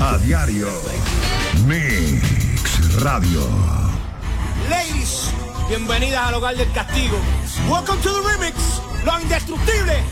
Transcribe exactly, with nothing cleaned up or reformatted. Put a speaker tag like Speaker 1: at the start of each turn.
Speaker 1: A diario. Mix Radio.
Speaker 2: Ladies, bienvenidas al hogar del castigo. Welcome to the remix. Lo indestructible.